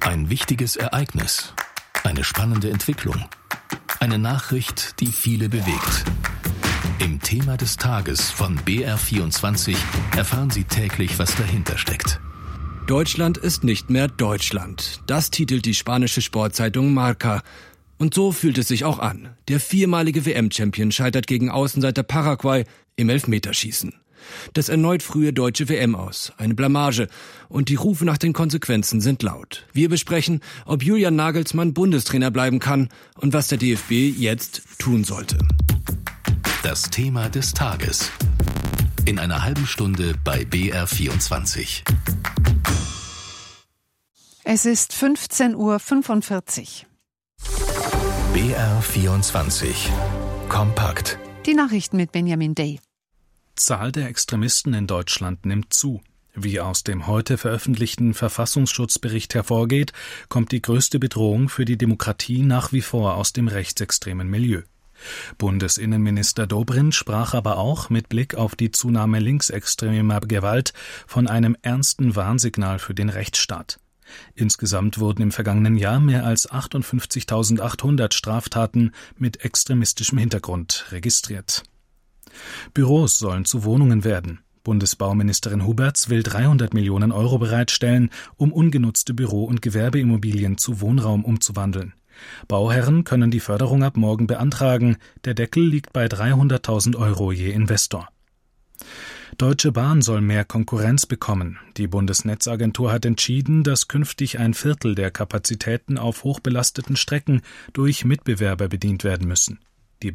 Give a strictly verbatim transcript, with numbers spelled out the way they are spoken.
Ein wichtiges Ereignis, eine spannende Entwicklung, eine Nachricht, die viele bewegt. Im Thema des Tages von B R vierundzwanzig erfahren Sie täglich, was dahinter steckt. Deutschland ist nicht mehr Deutschland. Das titelt die spanische Sportzeitung Marca. Und so fühlt es sich auch an. Der viermalige W M-Champion scheitert gegen Außenseiter Paraguay im Elfmeterschießen. Das erneut frühe deutsche W M aus. Eine Blamage. Und die Rufe nach den Konsequenzen sind laut. Wir besprechen, ob Julian Nagelsmann Bundestrainer bleiben kann und was der D F B jetzt tun sollte. Das Thema des Tages. In einer halben Stunde bei B R vierundzwanzig. Es ist fünfzehn Uhr fünfundvierzig. B R vierundzwanzig. Kompakt. Die Nachrichten mit Benjamin Day. Zahl der Extremisten in Deutschland nimmt zu. Wie aus dem heute veröffentlichten Verfassungsschutzbericht hervorgeht, kommt die größte Bedrohung für die Demokratie nach wie vor aus dem rechtsextremen Milieu. Bundesinnenminister Dobrindt sprach aber auch mit Blick auf die Zunahme linksextremer Gewalt von einem ernsten Warnsignal für den Rechtsstaat. Insgesamt wurden im vergangenen Jahr mehr als achtundfünfzigtausendachthundert Straftaten mit extremistischem Hintergrund registriert. Büros sollen zu Wohnungen werden. Bundesbauministerin Huberts will dreihundert Millionen Euro bereitstellen, um ungenutzte Büro- und Gewerbeimmobilien zu Wohnraum umzuwandeln. Bauherren können die Förderung ab morgen beantragen. Der Deckel liegt bei dreihunderttausend Euro je Investor. Deutsche Bahn soll mehr Konkurrenz bekommen. Die Bundesnetzagentur hat entschieden, dass künftig ein Viertel der Kapazitäten auf hochbelasteten Strecken durch Mitbewerber bedient werden müssen.